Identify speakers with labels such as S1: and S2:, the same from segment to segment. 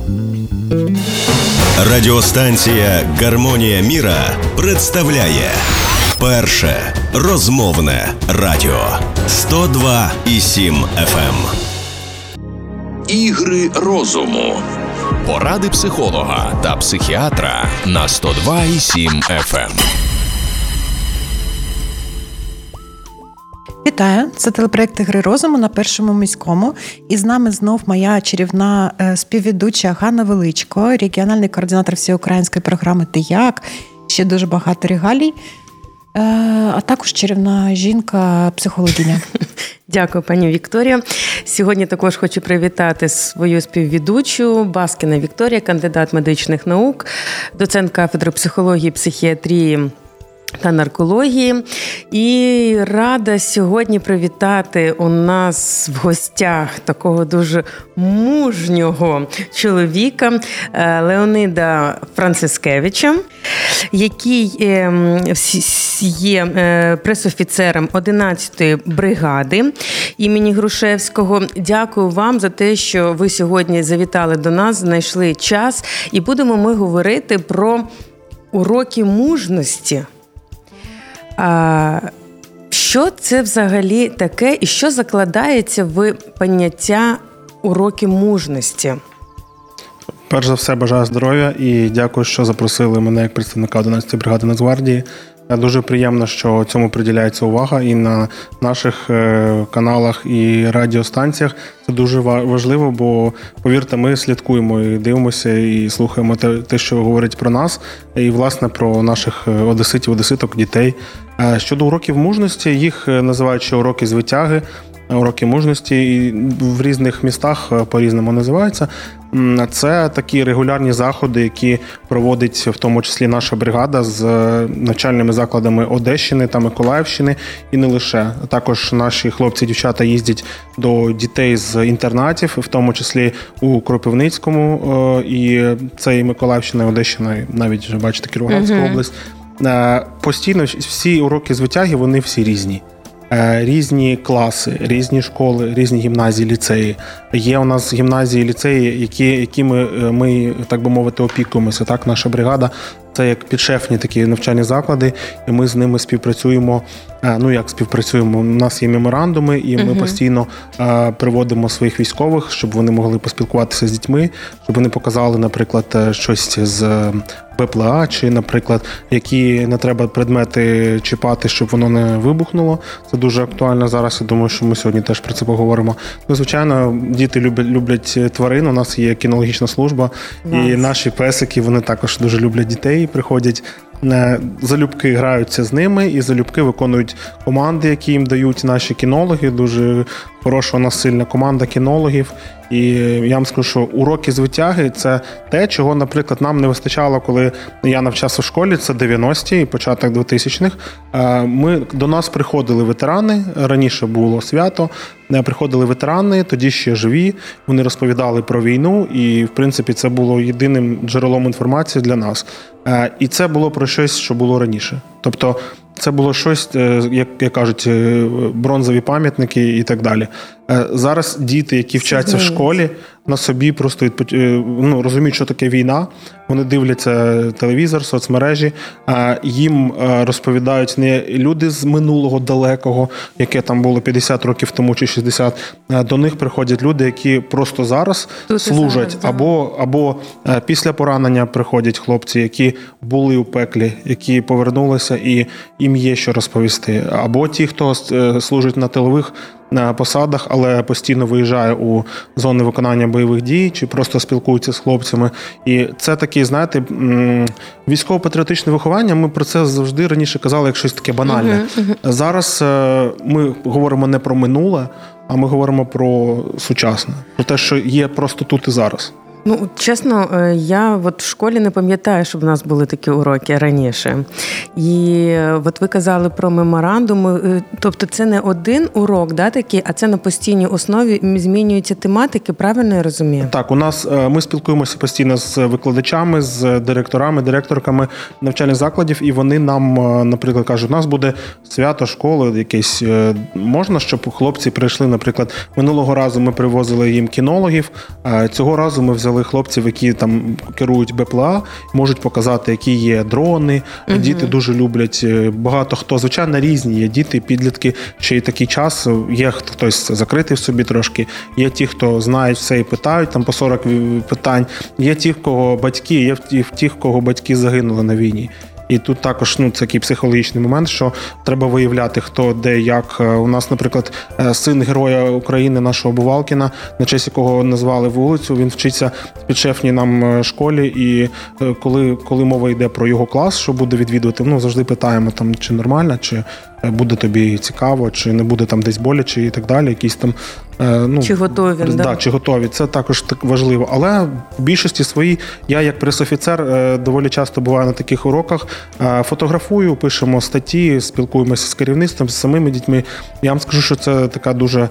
S1: Радіостанція «Гармонія міра» представляє перше розмовне радіо 102,7 FM.
S2: Ігри розуму. Поради психолога та психіатра на 102,7 FM.
S3: Вітаю! Це телепроект «Ігри розуму» на Першому міському. І з нами знов моя чарівна співведуча Ганна Величко, регіональний координатор всеукраїнської програми «Ти як?», ще дуже багато регалій, а також чарівна жінка, психологиня.
S4: Дякую, пані Вікторія. Сьогодні також хочу привітати свою співведучу Баскіна Вікторія, кандидат медичних наук, доцент кафедри психології, психіатрії та наркології. І рада сьогодні привітати у нас в гостях такого дуже мужнього чоловіка Леонида Францискевича, який є пресофіцером 11-ї бригади імені Грушевського. Дякую вам за те, що ви сьогодні завітали до нас, знайшли час. І будемо ми говорити про уроки мужності. Що це взагалі таке і що закладається в поняття уроки мужності?
S5: Перш за все, бажаю здоров'я і дякую, що запросили мене як представника 11-ї бригади Нацгвардії. Дуже приємно, що цьому приділяється увага і на наших каналах і радіостанціях. Це дуже важливо, бо, повірте, ми слідкуємо і дивимося, і слухаємо те, що говорять про нас, і, власне, про наших одеситів, одеситок, дітей. Щодо уроків мужності, їх називають ще уроки звитяги, уроки мужності, і в різних містах по-різному називаються. Це такі регулярні заходи, які проводить в тому числі наша бригада з навчальними закладами Одещини та Миколаївщини, і не лише. Також наші хлопці і дівчата їздять до дітей з інтернатів, в тому числі у Кропивницькому, і це і Миколаївщина, і Одещина, і навіть вже бачите Кіровоградська область. Постійно всі уроки звитяги, вони всі різні. Різні класи, різні школи, різні гімназії, ліцеї. Є у нас гімназії, ліцеї, якими ми, так би мовити, опікуємося. Так, наша бригада – це як підшефні такі навчальні заклади, і ми з ними співпрацюємо. Ну, як співпрацюємо? У нас є меморандуми, і ми постійно приводимо своїх військових, щоб вони могли поспілкуватися з дітьми, щоб вони показали, наприклад, щось з БПЛА, чи, наприклад, які не треба предмети чіпати, щоб воно не вибухнуло. Це дуже актуально зараз, я думаю, що ми сьогодні теж про це поговоримо. Ну, звичайно, діти люблять тварин, у нас є кінологічна служба, і наші песики, вони також дуже люблять дітей, приходять, залюбки граються з ними і залюбки виконують команди, які їм дають наші кінологи. Дуже хороша у нас сильна команда кінологів. І я вам скажу, що уроки звитяги – це те, чого, наприклад, нам не вистачало, коли я навчався в школі, це 90-ті і початок 2000-х. До нас приходили ветерани, раніше було свято, приходили ветерани, тоді ще живі, вони розповідали про війну, і, в принципі, це було єдиним джерелом інформації для нас. І це було про щось, що було раніше. Тобто це було щось, як кажуть, бронзові пам'ятники і так далі. Зараз діти, які вчаться в школі, на собі просто розуміють, що таке війна. Вони дивляться телевізор, соцмережі, їм розповідають не люди з минулого далекого, яке там було 50 років тому чи 60. До них приходять люди, які просто зараз служать. Або після поранення приходять хлопці, які були у пеклі, які повернулися і їм є що розповісти. Або ті, хто служить на тилових на посадах, але постійно виїжджає у зони виконання бойових дій, чи просто спілкується з хлопцями. І це таке, знаєте, військово-патріотичне виховання, ми про це завжди раніше казали як щось таке банальне. Зараз ми говоримо не про минуле, а ми говоримо про сучасне, про те, що є просто тут і зараз.
S4: Ну, чесно, я в школі не пам'ятаю, щоб в нас були такі уроки раніше. І ви казали про меморандуми. Тобто це не один урок, да, такий, а це на постійній основі змінюються тематики, правильно я розумію?
S5: Так, у нас ми спілкуємося постійно з викладачами, з директорами, директорками навчальних закладів, і вони нам, наприклад, кажуть, у нас буде свято школи якесь. Можна, щоб хлопці прийшли, наприклад, минулого разу ми привозили їм кінологів, цього разу ми взяли взяли хлопців, які там керують БПЛА, можуть показати, які є дрони. Діти дуже люблять, багато хто, звичайно, різні є діти, підлітки, ще й такий час, є хтось закритий в собі трошки, є ті, хто знають все і питають, там по 40 питань, є ті, в кого батьки, є ті, в кого батьки загинули на війні. І тут також це такий психологічний момент, що треба виявляти, хто де, як. У нас, наприклад, син Героя України, нашого Бувалкіна, на честь якого назвали вулицю, він вчиться в підшефній нам школі, і коли мова йде про його клас, що буде відвідувати, завжди питаємо, там, чи нормально, чи буде тобі цікаво, чи не буде там десь боляче і так далі, якісь там...
S4: чи готові,
S5: да? Чи готові, це також так важливо. Але в більшості своїй, я як пресофіцер доволі часто буваю на таких уроках, фотографую, пишемо статті, спілкуємося з керівництвом, з самими дітьми. Я вам скажу, що це така дуже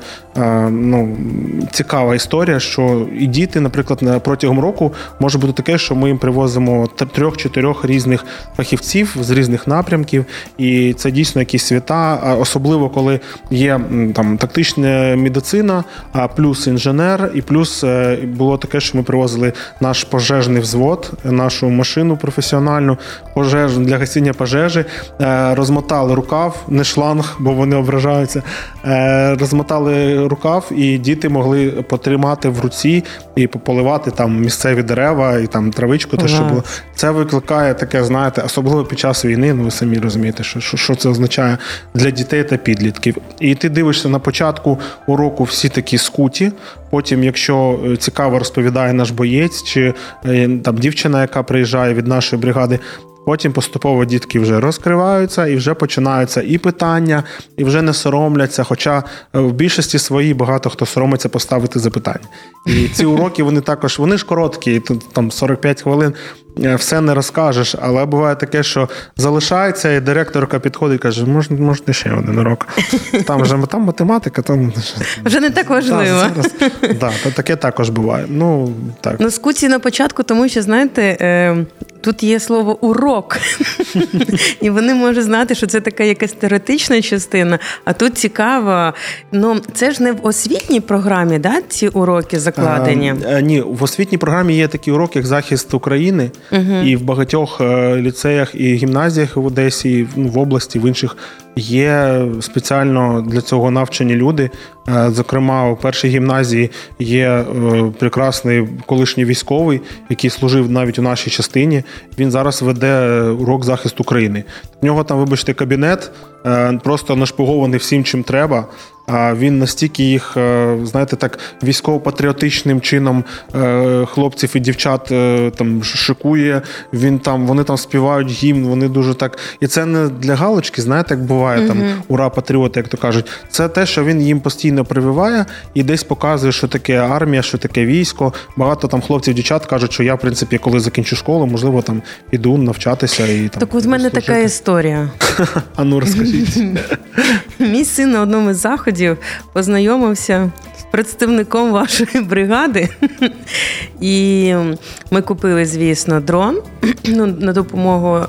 S5: цікава історія, що і діти, наприклад, протягом року може бути таке, що ми їм привозимо 3-4 різних фахівців з різних напрямків, і це дійсно якісь свята, особливо коли є там тактична медицина, плюс інженер, і плюс було таке, що ми привозили наш пожежний взвод, нашу машину професіональну, пожежну для гасіння пожежі, розмотали рукав, не шланг, бо вони ображаються, розмотали рукав, і діти могли потримати в руці і поливати там місцеві дерева і там травичку, те, що було. Це викликає таке, знаєте, особливо під час війни, ви самі розумієте, що це означає для дітей та підлітків. І ти дивишся на початку уроку, всі такі скуті, потім, якщо цікаво розповідає наш боєць, чи там дівчина, яка приїжджає від нашої бригади, потім поступово дітки вже розкриваються і вже починаються і питання, і вже не соромляться, хоча в більшості своїй багато хто соромиться поставити запитання. І ці уроки, вони ж короткі, там 45 хвилин, все не розкажеш, але буває таке, що залишається, і директорка підходить і каже, можна ще один урок. Там математика, там...
S4: Вже не так важливо.
S5: Таке також буває. Так.
S4: Скуті на початку, тому що, знаєте, тут є слово «урок». І вони можуть знати, що це така якась теоретична частина, а тут цікаво. Це ж не в освітній програмі, да, ці уроки закладені?
S5: Ні, в освітній програмі є такі уроки, як захист України, і в багатьох ліцеях і гімназіях в Одесі, в області, в інших є спеціально для цього навчені люди. Зокрема, у першій гімназії є прекрасний колишній військовий, який служив навіть у нашій частині. Він зараз веде урок захисту України. В нього там, вибачте, кабінет просто нашпигований всім, чим треба. Він настільки їх, знаєте, так військово-патріотичним чином хлопців і дівчат там шикує. Вони там співають гімн, вони дуже так... І це не для галочки, знаєте, як буває, там ура, патріоти, як то кажуть. Це те, що він їм постійно прививає і десь показує, що таке армія, що таке військо. Багато там хлопців, дівчат кажуть, що я, в принципі, коли закінчу школу, можливо, там піду навчатися і там...
S4: Так от в мене така історія.
S5: А ну, розкажіть.
S4: Мій син на одному із заходів познайомився з представником вашої бригади. І ми купили, звісно, дрон на допомогу.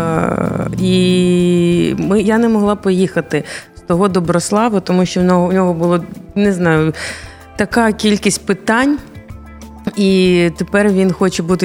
S4: І я не могла поїхати з того Доброславу, тому що в нього було, не знаю, така кількість питань. І тепер він хоче бути